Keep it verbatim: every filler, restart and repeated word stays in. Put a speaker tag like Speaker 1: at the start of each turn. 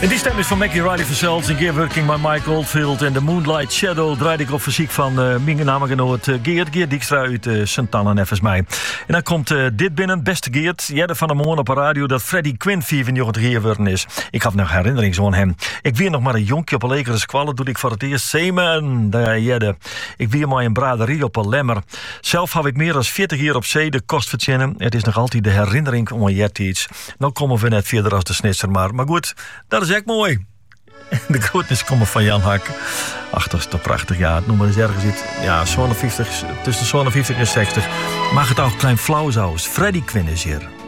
Speaker 1: En die stem is van Mackie Riley Verzeld en Gear Working by Mike Oldfield. En de Moonlight Shadow draaide ik op fysiek van uh, mijn namengenoot uh, Geert. Geert Dijkstra uit uh, Sint-Anna nevens mij. En dan komt uh, dit binnen, beste Geert. Jelle van de morgen op de radio dat Freddie Quinn vierenjochtig jaar geworden is. Ik heb nog herinnering zo aan hem. Ik weer nog maar een jonkje op een lekere squallen toen ik voor het eerst zeeman. Jelle. Ik weer maar een braderie op een lemmer. Zelf heb ik meer dan veertig jaar op zee de kost verzinnen. Het is nog altijd de herinnering om een jettiets. Nou komen we net verder als de snitser maar. Maar goed, dat is echt mooi. De groetnis komen van Jan Hak. Ach, dat is toch prachtig. Ja, het noem maar eens ergens iets. Ja, zevenenvijftig, tussen zevenenvijftig en zestig. Mag het ook klein flauw zou. Freddie Quinn is hier.